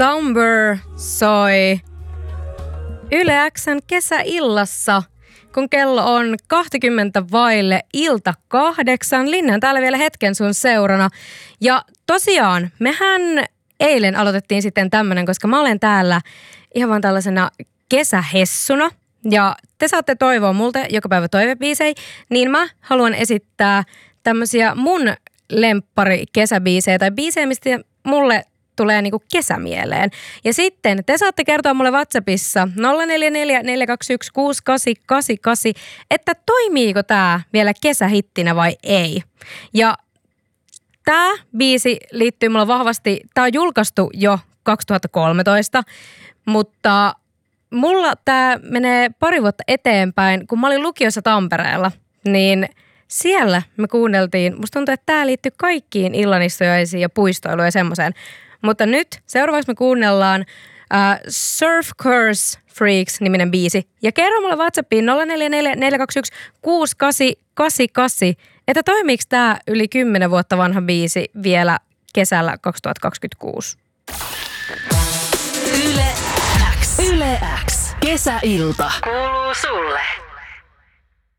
Somber soi Yle X:n kesäillassa, kun kello on 20 vaille ilta 8. Linna on täällä vielä hetken sun seurana. Ja tosiaan, mehän eilen aloitettiin sitten tämmönen, koska mä olen täällä ihan vaan tällaisena kesähessuna. Ja te saatte toivoa multa joka päivä toivebiisei, niin mä haluan esittää tämmöisiä mun lemppari kesäbiisejä tai biisejä, mistä mulle tulee niinku kesämieleen. Ja sitten te saatte kertoa mulle WhatsAppissa 0444216888, että toimiiko tää vielä kesähittinä vai ei. Ja tää biisi liittyy mulla vahvasti, tää on julkaistu jo 2013, mutta mulla tää menee pari vuotta eteenpäin, kun mä olin lukiossa Tampereella, niin siellä me kuunneltiin, musta tuntuu, että tää liittyy kaikkiin illanistujaisiin ja puistoiluun ja semmoiseen. Mutta nyt seuraavaksi me kuunnellaan Surf Curse Freaks-niminen biisi. Ja kerro mulle WhatsAppiin 0444216888, että toimiiko tää yli 10 vuotta vanha biisi vielä kesällä 2026. Yle X. Yle X. Kesäilta. Kuuluu sulle.